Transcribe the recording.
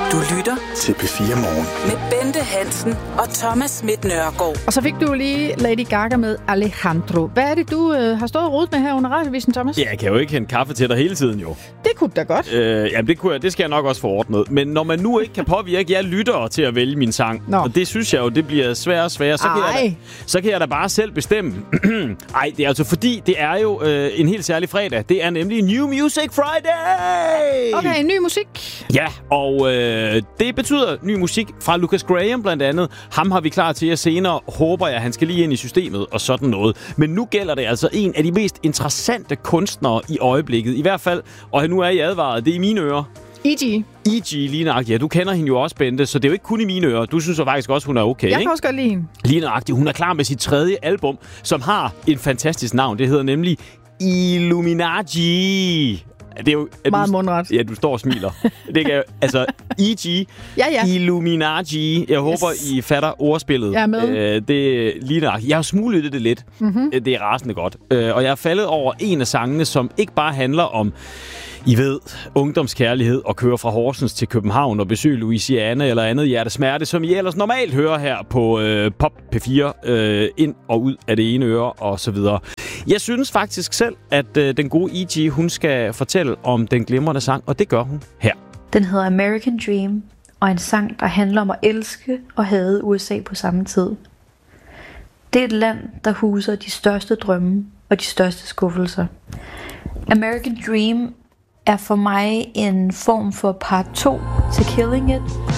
Du lytter til P4 Morgen med Bente Hansen og Thomas Schmidt Nørgaard. Og så fik du lige Lady Gaga med Alejandro. Hvad er det, du har stået og rodet med her under radiovisen, Thomas? Ja, jeg kan jo ikke hente kaffe til dig hele tiden, jo. Det kunne da godt. Jamen, det kunne jeg. Det skal jeg nok også få ordnet. Men når man nu ikke kan påvirke jer lyttere til at vælge min sang, og det synes jeg jo, det bliver sværere og sværere, så kan jeg da bare selv bestemme. Ej, det er altså fordi, det er jo en helt særlig fredag. Det er nemlig New Music Friday! Okay, ny musik. Ja, og det betyder ny musik fra Lucas Graham blandt andet. Ham har vi klar til jer senere. Håber jeg, han skal lige ind i systemet og sådan noget. Men nu gælder det altså en af de mest interessante kunstnere i øjeblikket. I hvert fald, og nu er I advaret, det er i mine ører. E.G. Lige nøjagtigt. Ja, du kender hende jo også, Bente, så det er jo ikke kun i mine ører. Du synes jo faktisk også, hun er okay, Jeg kan også godt lide hende. Lige nøjagtigt. Hun er klar med sit 3. album, som har en fantastisk navn. Det hedder nemlig Illuminati. Det er jo, meget mundret. Ja, du står og smiler. Det kan, altså, E.G. Ja. Illuminati. Jeg håber, I fatter ordspillet. Jeg er med. Det er lige nok. Jeg har smuglet det lidt. Mm-hmm. Det er rasende godt. Og jeg er faldet over en af sangene, som ikke bare handler om, I ved, ungdomskærlighed og køre fra Horsens til København og besøge Louisiana eller andet hjertesmerte, som I ellers normalt hører her på Pop P4, ind og ud af det ene øre og så videre. Jeg synes faktisk selv, at den gode E.G., hun skal fortælle om den glimrende sang, og det gør hun her. Den hedder American Dream, og en sang, der handler om at elske og hade USA på samme tid. Det er et land, der huser de største drømme og de største skuffelser. American Dream er for mig en form for part 2 til Killing It,